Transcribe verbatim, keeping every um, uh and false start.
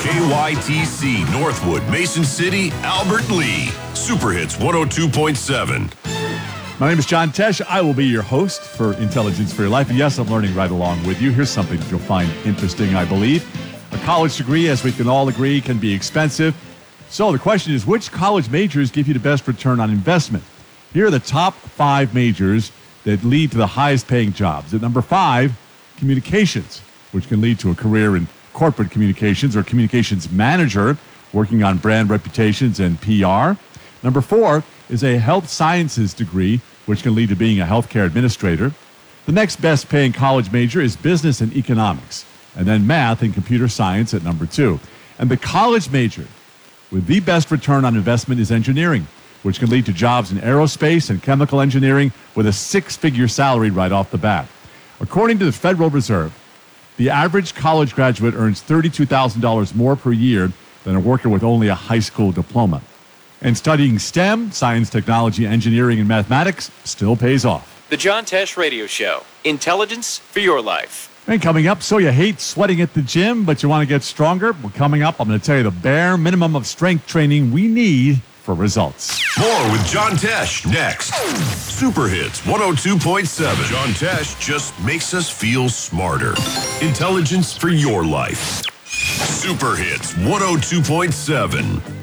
K Y T C, Northwood, Mason City, Albert Lee. Super Hits one oh two point seven. My name is John Tesh. I will be your host for Intelligence for Your Life. And yes, I'm learning right along with you. Here's something that you'll find interesting, I believe. A college degree, as we can all agree, can be expensive. So the question is, which college majors give you the best return on investment? Here are the top five majors that lead to the highest paying jobs. At number five, communications, which can lead to a career in corporate communications or communications manager, working on brand reputations and P R. Number four is a health sciences degree, which can lead to being a healthcare administrator. The next best paying college major is business and economics, and then math and computer science at number two. And the college major with the best return on investment is engineering, which can lead to jobs in aerospace and chemical engineering with a six-figure salary right off the bat. According to the Federal Reserve, the average college graduate earns thirty-two thousand dollars more per year than a worker with only a high school diploma. And studying STEM, science, technology, engineering, and mathematics still pays off. The John Tesh Radio Show. Intelligence for your life. And coming up, so you hate sweating at the gym, but you want to get stronger? Well, coming up, I'm going to tell you the bare minimum of strength training we need for results. More with John Tesh next. Super Hits one oh two point seven. John Tesh just makes us feel smarter. Intelligence for your life. Super Hits one oh two point seven.